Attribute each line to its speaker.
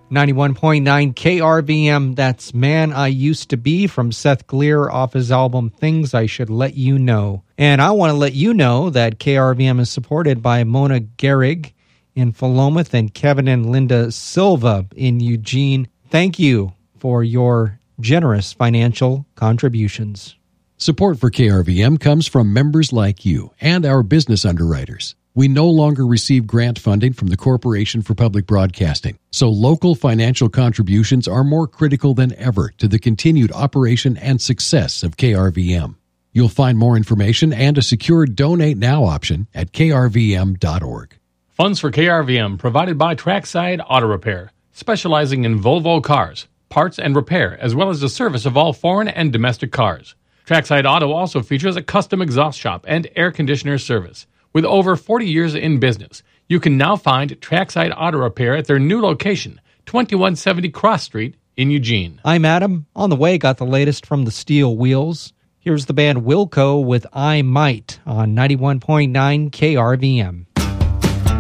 Speaker 1: 91.9 KRVM, that's Man I Used to Be from Seth Gleer off his album Things I Should Let You Know. And I want to let you know that KRVM is supported by Mona Gehrig in Philomath and Kevin and Linda Silva in Eugene. Thank you for your generous financial contributions.
Speaker 2: Support for KRVM comes from members like you and our business underwriters. We no longer receive grant funding from the Corporation for Public Broadcasting, so local financial contributions are more critical than ever to the continued operation and success of KRVM. You'll find more information and a secure Donate Now option at krvm.org.
Speaker 3: Funds for KRVM provided by Trackside Auto Repair, specializing in Volvo cars, parts and repair, as well as the service of all foreign and domestic cars. Trackside Auto also features a custom exhaust shop and air conditioner service. With over 40 years in business, you can now find Trackside Auto Repair at their new location, 2170 Cross Street in Eugene.
Speaker 1: I'm Adam. On the way, got the latest from the Steel Wheels. Here's the band Wilco with I Might on 91.9 KRVM.